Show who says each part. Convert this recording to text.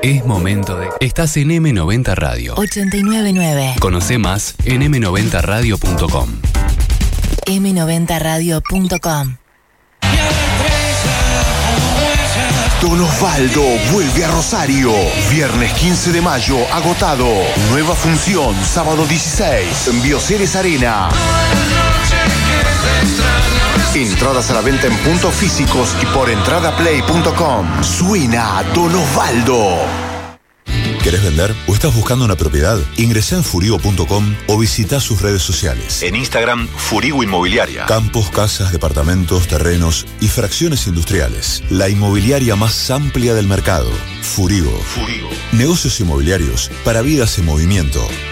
Speaker 1: Es momento de... Estás en M90 Radio.
Speaker 2: 89.9.
Speaker 1: Conoce más en m90radio.com.
Speaker 2: m90radio.com.
Speaker 3: Don Osvaldo vuelve a Rosario. Viernes 15 de mayo, agotado. Nueva función, sábado 16, en Bioceres Arena. Entradas a la venta en puntos físicos y por entradaplay.com. Suena Don Osvaldo.
Speaker 4: ¿Querés vender o estás buscando una propiedad? Ingresá en furigo.com o visita sus redes sociales. En Instagram, Furigo Inmobiliaria. Campos, casas, departamentos, terrenos y fracciones industriales. La inmobiliaria más amplia del mercado. Furigo. Negocios inmobiliarios para vidas en movimiento.